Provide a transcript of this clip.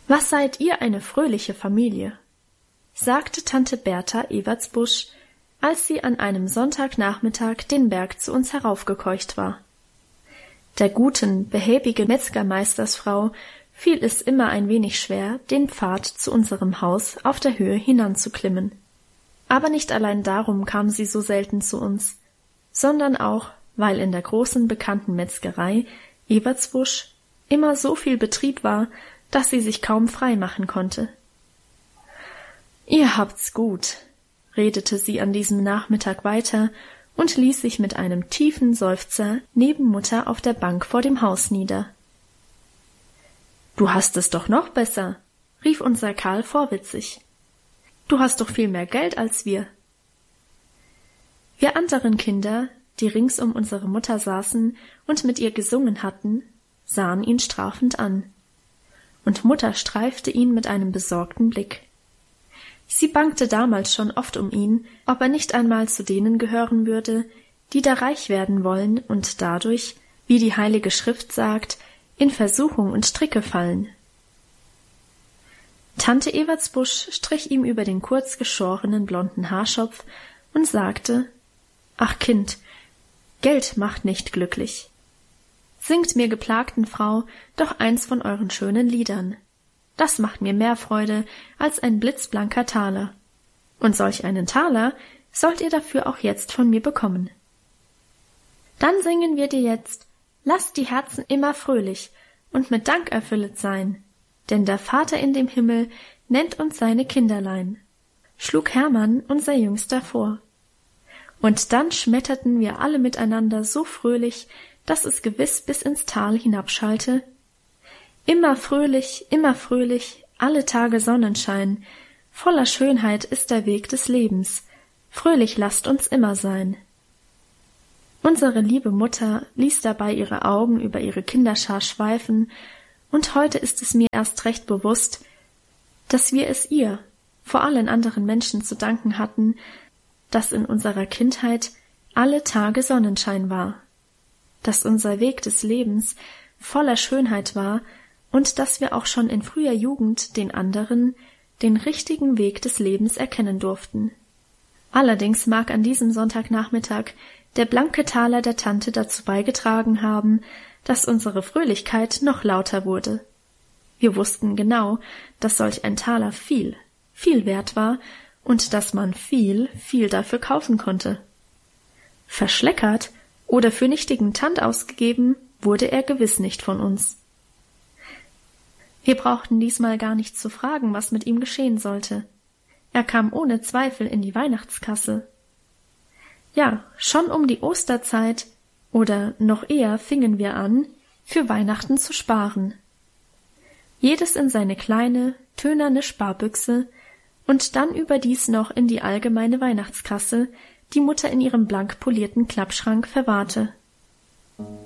»Was seid ihr eine fröhliche Familie«, sagte Tante Bertha Ewertsbusch, als sie an einem Sonntagnachmittag den Berg zu uns heraufgekeucht war. Der guten, behäbigen Metzgermeistersfrau fiel es immer ein wenig schwer, den Pfad zu unserem Haus auf der Höhe hinanzuklimmen. Aber nicht allein darum kam sie so selten zu uns, sondern auch, weil in der großen bekannten Metzgerei Ewertsbusch immer so viel Betrieb war, dass sie sich kaum frei machen konnte. »Ihr habt's gut«, redete sie an diesem Nachmittag weiter und ließ sich mit einem tiefen Seufzer neben Mutter auf der Bank vor dem Haus nieder. »Du hast es doch noch besser«, rief unser Karl vorwitzig. »Du hast doch viel mehr Geld als wir.« Wir anderen Kinder, die rings um unsere Mutter saßen und mit ihr gesungen hatten, sahen ihn strafend an. Und Mutter streifte ihn mit einem besorgten Blick. Sie bangte damals schon oft um ihn, ob er nicht einmal zu denen gehören würde, die da reich werden wollen und dadurch, wie die Heilige Schrift sagt, in Versuchung und Stricke fallen. Tante Ewertsbusch strich ihm über den kurz geschorenen blonden Haarschopf und sagte: »Ach Kind, Geld macht nicht glücklich. Singt mir, geplagten Frau, doch eins von euren schönen Liedern. Das macht mir mehr Freude als ein blitzblanker Taler. Und solch einen Taler sollt ihr dafür auch jetzt von mir bekommen. Dann singen wir dir jetzt: Lasst die Herzen immer fröhlich und mit Dank erfüllet sein, denn der Vater in dem Himmel nennt uns seine Kinderlein«, schlug Hermann, unser Jüngster, vor. Und dann schmetterten wir alle miteinander so fröhlich, dass es gewiss bis ins Tal hinabschallte: Immer fröhlich, alle Tage Sonnenschein, voller Schönheit ist der Weg des Lebens, fröhlich lasst uns immer sein. Unsere liebe Mutter ließ dabei ihre Augen über ihre Kinderschar schweifen, und heute ist es mir erst recht bewusst, dass wir es ihr, vor allen anderen Menschen, zu danken hatten, dass in unserer Kindheit alle Tage Sonnenschein war, dass unser Weg des Lebens voller Schönheit war und dass wir auch schon in früher Jugend den anderen den richtigen Weg des Lebens erkennen durften. Allerdings mag an diesem Sonntagnachmittag der blanke Taler der Tante dazu beigetragen haben, dass unsere Fröhlichkeit noch lauter wurde. Wir wussten genau, dass solch ein Taler viel, viel wert war und dass man viel, viel dafür kaufen konnte. Verschleckert oder für nichtigen Tand ausgegeben wurde er gewiss nicht von uns. Wir brauchten diesmal gar nicht zu fragen, was mit ihm geschehen sollte. Er kam ohne Zweifel in die Weihnachtskasse. Ja, schon um die Osterzeit oder noch eher fingen wir an, für Weihnachten zu sparen. Jedes in seine kleine, tönerne Sparbüchse und dann überdies noch in die allgemeine Weihnachtskasse, die Mutter in ihrem blank polierten Klappschrank verwahrte.